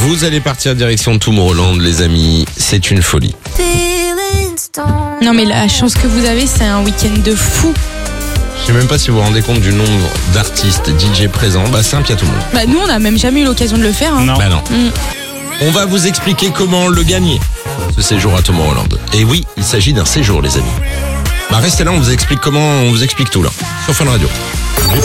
Vous allez partir direction de Tomorrowland, les amis. C'est une folie. Non mais la chance que vous avez, c'est un week-end de fou. Je sais même pas si vous vous rendez compte du nombre d'artistes DJ présents. Bah, c'est un pied à tout le monde. Bah nous, on n'a même jamais eu l'occasion de le faire. Hein. Non. Bah non. On va vous expliquer comment le gagner, ce séjour à Tomorrowland. Et oui, il s'agit d'un séjour, les amis. Bah, restez là, on vous explique tout là, sur Fun Radio.